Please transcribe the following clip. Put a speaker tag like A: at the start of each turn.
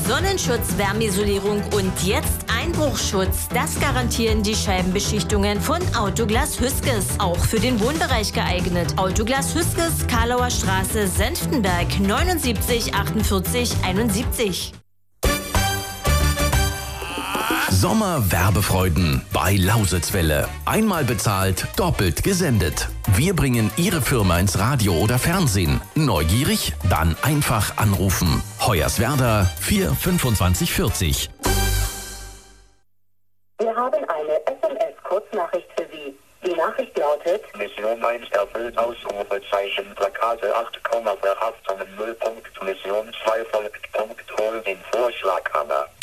A: Sonnenschutz, Wärmeisolierung und jetzt Einbruchschutz. Das garantieren die Scheibenbeschichtungen von Autoglas Hüskes. Auch für den Wohnbereich geeignet. Autoglas Hüskes, Karlauer Straße, Senftenberg, 79 48 71.
B: Sommerwerbefreuden bei Lausitzwelle. Einmal bezahlt, doppelt gesendet. Wir bringen Ihre Firma ins Radio oder Fernsehen. Neugierig? Dann einfach anrufen. Hoyerswerda 42540.
C: Wir haben eine SMS-Kurznachricht für Sie. Die Nachricht lautet:
D: Mission 1 erfüllt, Ausrufezeichen, Plakate 8, Verhaftungen 0. Mission 2 folgt, hol den Vorschlaghammer.